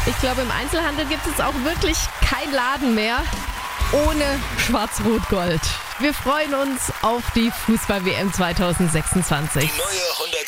Ich glaube, im Einzelhandel gibt es auch wirklich kein Laden mehr ohne Schwarz-Rot-Gold. Wir freuen uns auf die Fußball-WM 2026. Die neue